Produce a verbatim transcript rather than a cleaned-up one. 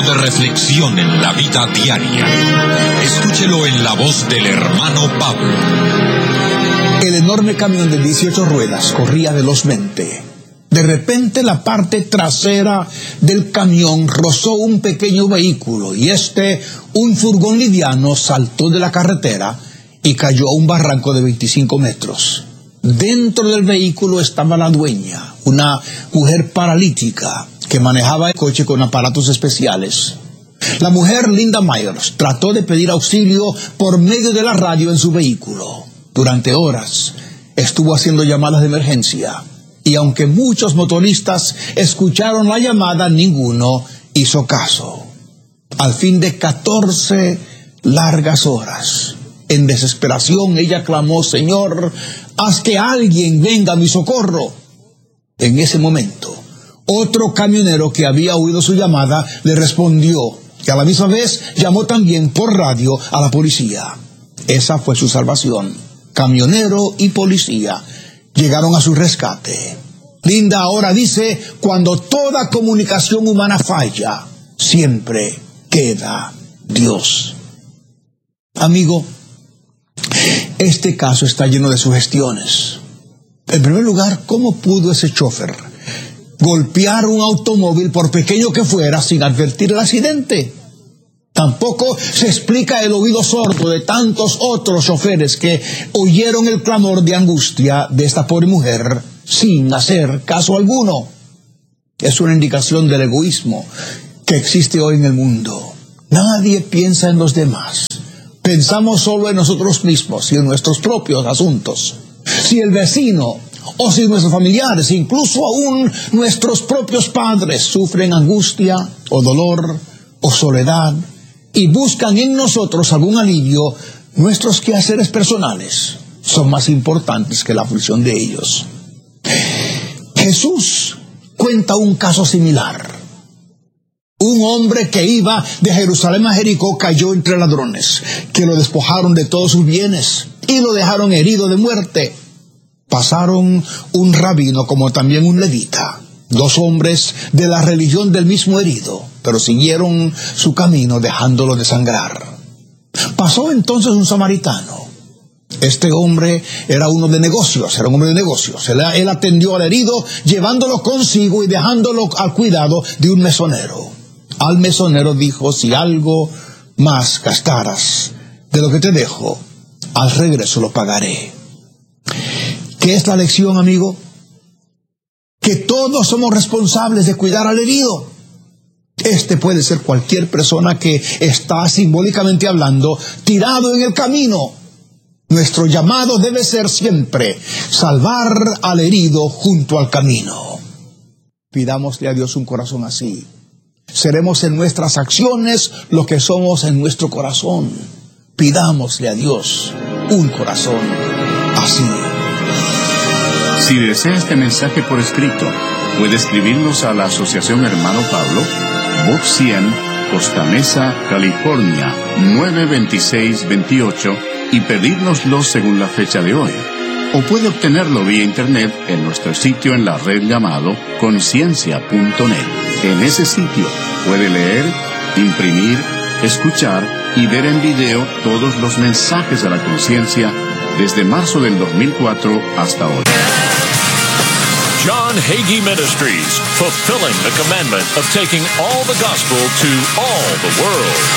de reflexión en la vida diaria. Escúchelo en la voz del hermano Pablo. El enorme camión de dieciocho ruedas corría velozmente. De repente la parte trasera del camión rozó un pequeño vehículo y este, un furgón liviano, saltó de la carretera y cayó a un barranco de veinticinco metros. Dentro del vehículo estaba la dueña, una mujer paralítica que manejaba el coche con aparatos especiales. La mujer, Linda Myers, trató de pedir auxilio por medio de la radio en su vehículo. Durante horas estuvo haciendo llamadas de emergencia. Y aunque muchos motoristas escucharon la llamada, ninguno hizo caso. Al fin de catorce largas horas, en desesperación, ella clamó: Señor, haz que alguien venga a mi socorro. En ese momento, otro camionero que había oído su llamada le respondió, y a la misma vez llamó también por radio a la policía. Esa fue su salvación. Camionero y policía llegaron a su rescate. Linda ahora dice: cuando toda comunicación humana falla, siempre queda Dios. Amigo, este caso está lleno de sugestiones. En primer lugar, ¿cómo pudo ese chofer golpear un automóvil, por pequeño que fuera, sin advertir el accidente? Tampoco se explica el oído sordo de tantos otros choferes que oyeron el clamor de angustia de esta pobre mujer sin hacer caso alguno. Es una indicación del egoísmo que existe hoy en el mundo. Nadie piensa en los demás. Pensamos solo en nosotros mismos y en nuestros propios asuntos. Si el vecino o si nuestros familiares, incluso aún nuestros propios padres, sufren angustia o dolor o soledad y buscan en nosotros algún alivio, nuestros quehaceres personales son más importantes que la aflicción de ellos. Jesús cuenta un caso similar. Un hombre que iba de Jerusalén a Jericó cayó entre ladrones, que lo despojaron de todos sus bienes y lo dejaron herido de muerte. Pasaron un rabino como también un levita, dos hombres de la religión del mismo herido, pero siguieron su camino dejándolo desangrar. Pasó entonces un samaritano. Este hombre era uno de negocios, era un hombre de negocios. Él, él atendió al herido, llevándolo consigo y dejándolo al cuidado de un mesonero. Al mesonero dijo: si algo más gastaras de lo que te dejo, al regreso lo pagaré. ¿Qué es la lección, amigo? Que todos somos responsables de cuidar al herido. Este puede ser cualquier persona que está, simbólicamente hablando, tirado en el camino. Nuestro llamado debe ser siempre salvar al herido junto al camino. Pidámosle a Dios un corazón así. Seremos en nuestras acciones lo que somos en nuestro corazón. Pidámosle a Dios un corazón así. Si desea este mensaje por escrito, puede escribirnos a la Asociación Hermano Pablo, Box cien, Costa Mesa, California, nueve veintiséis veintiocho, y pedírnoslo según la fecha de hoy. O puede obtenerlo vía internet en nuestro sitio en la red llamado conciencia punto net. En ese sitio puede leer, imprimir, escuchar y ver en video todos los mensajes de la conciencia desde marzo del dos mil cuatro hasta hoy. John Hagee Ministries, fulfilling the commandment of taking all the gospel to all the world.